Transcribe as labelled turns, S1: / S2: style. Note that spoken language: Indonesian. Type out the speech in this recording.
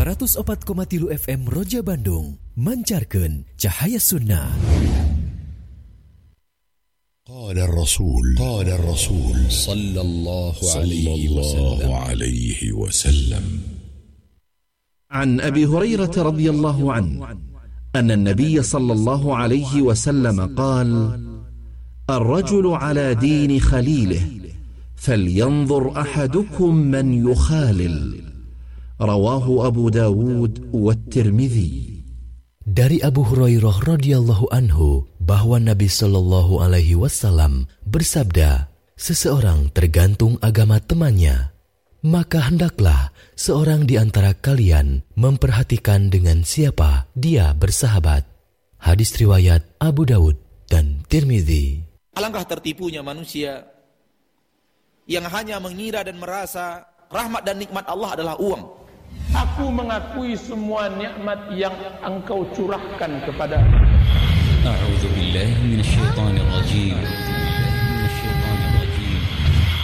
S1: 104,3 FM Roja Bandung mancarkan cahaya sunnah.
S2: قال الرسول صلى الله عليه وسلم
S3: عن أبي هريرة رضي الله عنه أن النبي صلى الله عليه وسلم قال: الرجل على دين خليله فلينظر أحدكم من يخالل. رواه أبو داود والترمذي.
S1: Dari Abu Hurairah radhiyallahu anhu bahwa Nabi Shallallahu alaihi wasallam bersabda, seseorang tergantung agama temannya, maka hendaklah seorang di antara kalian memperhatikan dengan siapa dia bersahabat. Hadis riwayat Abu Dawud dan Tirmidzi.
S4: Alangkah tertipunya manusia yang hanya mengira dan merasa rahmat dan nikmat Allah adalah uang.
S5: Aku mengakui semua nikmat yang engkau curahkan kepada.
S6: A'udzu billahi minasyaitonir rajim.